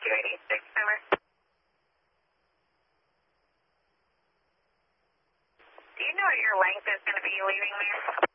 286, over. Do you know what your length is going to be leaving me?